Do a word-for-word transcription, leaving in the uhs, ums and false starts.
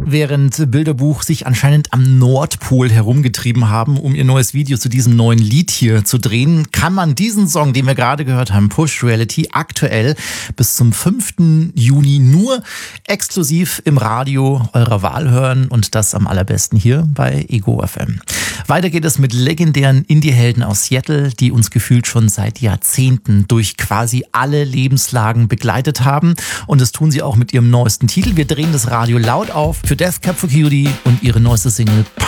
Während Bilderbuch sich anscheinend am Nordpol herumgetrieben haben, um ihr neues Video zu diesem neuen Lied hier zu drehen, kann man diesen Song, den wir gerade gehört haben, Push Reality, aktuell bis zum fünften Juni nur exklusiv im Radio eurer Wahl hören und das am allerbesten hier bei Ego F M. Weiter geht es mit legendären Indie-Helden aus Seattle, die uns gefühlt schon seit Jahrzehnten durch quasi alle Lebenslagen begleitet haben. Und das tun sie auch mit ihrem neuesten Titel. Wir drehen das Radio laut auf für Death Cab for Cutie und ihre neueste Single